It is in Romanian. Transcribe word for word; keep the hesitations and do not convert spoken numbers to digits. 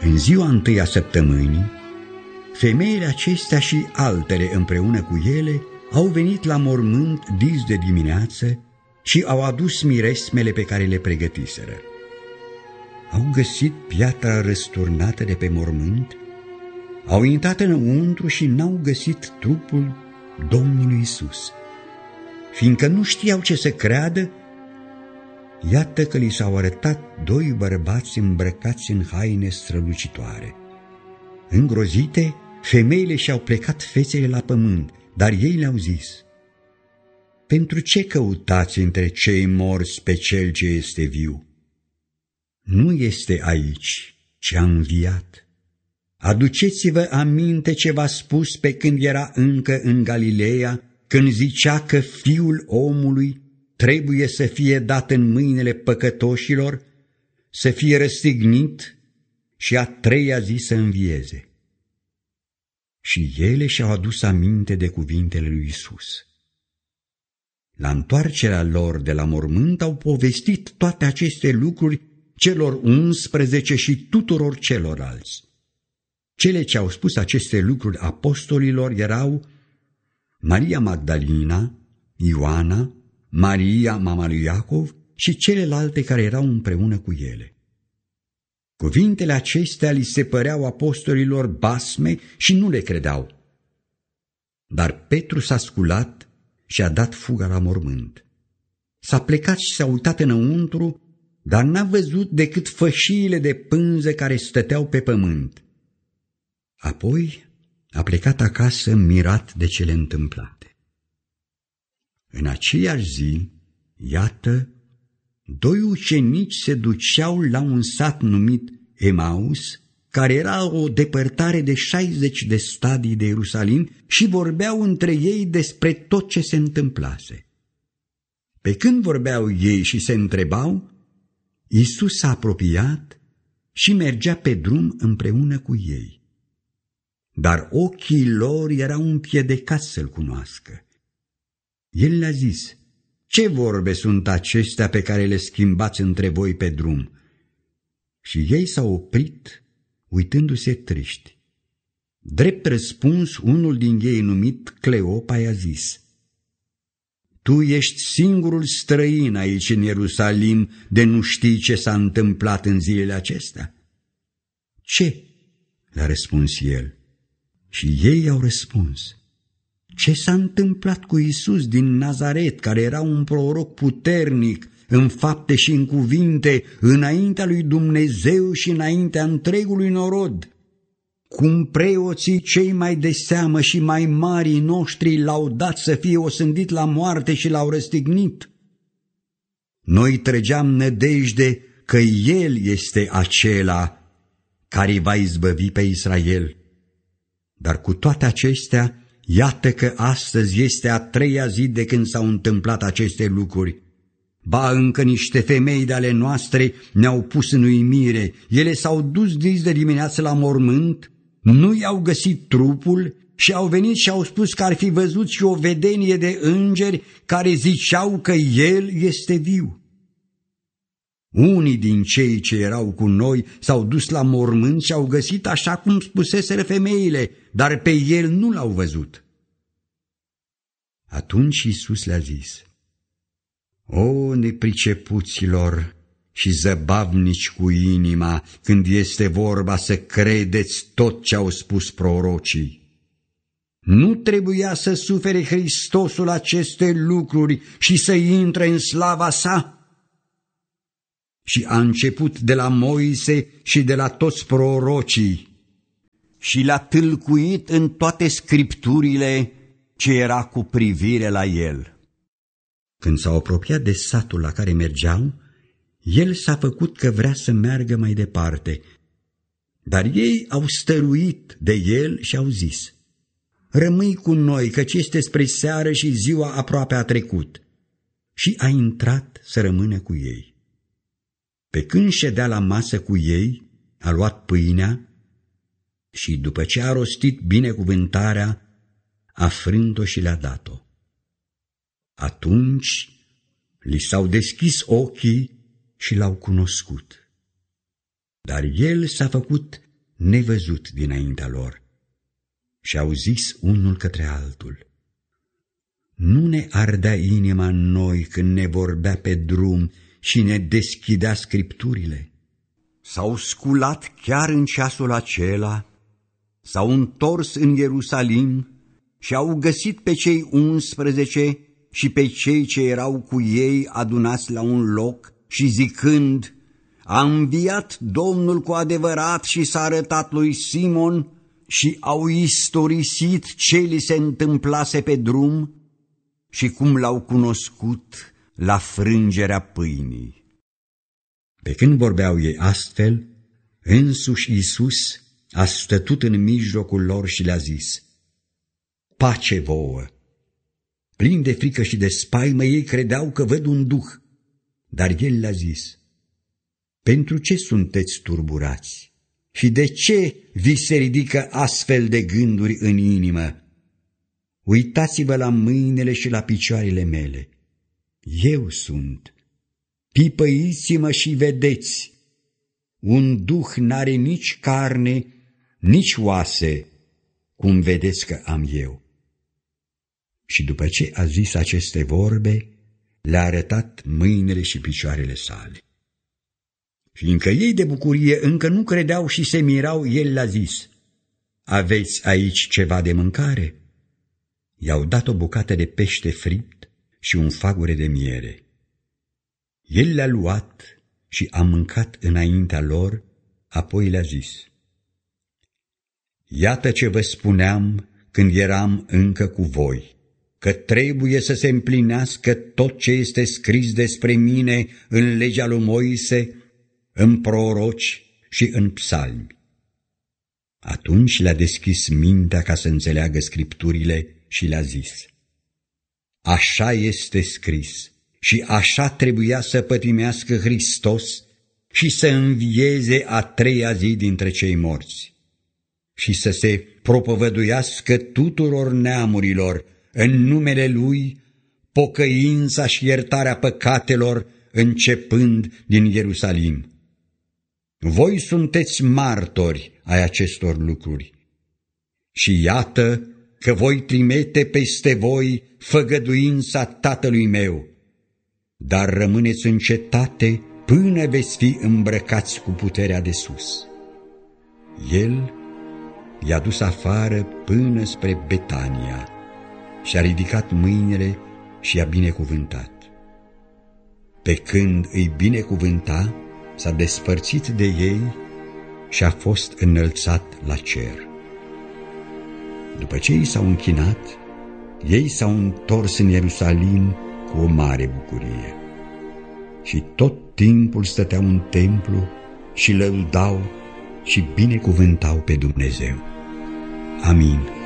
În ziua întâi a săptămânii, femeile acestea și altele împreună cu ele au venit la mormânt dis de dimineață și au adus miresmele pe care le pregătiseră. Au găsit piatra răsturnată de pe mormânt, au intrat înăuntru și n-au găsit trupul Domnului Iisus. Fiindcă nu știau ce să creadă, iată că li s-au arătat doi bărbați îmbrăcați în haine strălucitoare. Îngrozite, femeile și-au plecat fețele la pământ, dar ei le-au zis: pentru ce căutați între cei morți pe cel ce este viu? Nu este aici, ci a înviat. Aduceți-vă aminte ce v-a spus pe când era încă în Galileea, când zicea că Fiul omului trebuie să fie dat în mâinile păcătoșilor, să fie răstignit și a treia zi să învieze. Și ele și-au adus aminte de cuvintele lui Iisus. La întoarcerea lor de la mormânt au povestit toate aceste lucruri celor unsprezece și tuturor celorlalți. Cele ce au spus aceste lucruri apostolilor erau Maria Magdalena, Ioana, Maria, mama lui Iacov, și celelalte care erau împreună cu ele. Cuvintele acestea li se păreau apostolilor basme și nu le credeau. Dar Petru s-a sculat și a dat fuga la mormânt. S-a plecat și s-a uitat înăuntru, dar n-a văzut decât fășiile de pânză care stăteau pe pământ. Apoi a plecat acasă mirat de cele întâmplate. În aceeași zi, iată, doi ucenici se duceau la un sat numit Emaus, care era o depărtare de șaizeci de stadii de Ierusalim, și vorbeau între ei despre tot ce se întâmplase. Pe când vorbeau ei și se întrebau, Iisus s-a apropiat și mergea pe drum împreună cu ei. Dar ochii lor erau împiedicați să-L cunoască. El le-a zis: ce vorbe sunt acestea pe care le schimbați între voi pe drum? Și ei s-au oprit, uitându-se triști. Drept răspuns, unul din ei, numit Cleopa, i-a zis: tu ești singurul străin aici în Ierusalim de nu știi ce s-a întâmplat în zilele acestea? Ce? Le-a răspuns el. Și ei au răspuns: ce s-a întâmplat cu Iisus din Nazaret, care era un proroc puternic în fapte și în cuvinte, înaintea lui Dumnezeu și înaintea întregului norod? Cum preoții cei mai de seamă și mai marii noștri l-au dat să fie osândit la moarte și l-au răstignit. Noi trăgeam nădejde că El este acela care va izbăvi pe Israel. Dar cu toate acestea, iată că astăzi este a treia zi de când s-au întâmplat aceste lucruri. Ba, încă niște femei de ale noastre ne-au pus în uimire. Ele s-au dus dis de dimineață la mormânt, nu i-au găsit trupul și au venit și au spus că ar fi văzut și o vedenie de îngeri care ziceau că El este viu. Unii din cei ce erau cu noi s-au dus la mormânt și au găsit așa cum spuseseră femeile, dar pe El nu l-au văzut. Atunci Iisus le-a zis: o, nepricepuților și zăbavnici cu inima, când este vorba să credeți tot ce au spus prorocii. Nu trebuia să sufere Hristosul aceste lucruri și să intre în slava sa? Și a început de la Moise și de la toți prorocii și l-a tâlcuit în toate scripturile ce era cu privire la el. Când s-au apropiat de satul la care mergeau, el s-a făcut că vrea să meargă mai departe, dar ei au stăruit de el și au zis: rămâi cu noi, căci este spre seară și ziua aproape a trecut. Și a intrat să rămână cu ei. Pe când ședea la masă cu ei, a luat pâinea și, după ce a rostit binecuvântarea, a frânt-o și le-a dat-o. Atunci li s-au deschis ochii și l-au cunoscut. Dar el s-a făcut nevăzut dinaintea lor. Și au zis unul către altul: nu ne ardea inima în noi când ne vorbea pe drum și ne deschidea scripturile? S-au sculat chiar în ceasul acela, s-au întors în Ierusalim și au găsit pe cei unsprezece și pe cei ce erau cu ei adunați la un loc și zicând: a înviat Domnul cu adevărat și s-a arătat lui Simon, și au istorisit ce li se întâmplase pe drum și cum l-au cunoscut la frângerea pâinii. Pe când vorbeau ei astfel, însuși Iisus a stătut în mijlocul lor și le-a zis: pace vouă! Plini de frică și de spaimă, ei credeau că văd un duh, dar El le-a zis: pentru ce sunteți turburați? Și de ce vi se ridică astfel de gânduri în inimă? Uitați-vă la mâinile și la picioarele mele. Eu sunt. Pipăiți-mă și vedeți. Un duh n-are nici carne, nici oase, cum vedeți că am eu. Și după ce a zis aceste vorbe, le-a arătat mâinile și picioarele sale. Fiindcă ei de bucurie încă nu credeau și se mirau, El le-a zis: aveți aici ceva de mâncare? I-au dat o bucată de pește fript și un fagure de miere. El le-a luat și a mâncat înaintea lor, apoi le-a zis: iată ce vă spuneam când eram încă cu voi, că trebuie să se împlinească tot ce este scris despre mine în legea lui Moise, în proroci și în psalmi. Atunci le-a deschis mintea ca să înțeleagă scripturile și le-a zis: așa este scris și așa trebuia să pătimească Hristos și să învieze a treia zi dintre cei morți și să se propovăduiască tuturor neamurilor în numele Lui pocăința și iertarea păcatelor, începând din Ierusalim. Voi sunteți martori ai acestor lucruri. Și iată că voi trimite peste voi făgăduința Tatălui meu, dar rămâneți în cetate până veți fi îmbrăcați cu puterea de sus. El i-a dus afară până spre Betania și-a ridicat mâinile și i-a binecuvântat. Pe când îi binecuvânta, s-a despărțit de ei și a fost înălțat la cer. După ce ei s-au închinat, ei s-au întors în Ierusalim cu o mare bucurie. Și tot timpul stăteau în templu și lăudau și binecuvântau pe Dumnezeu. Amin.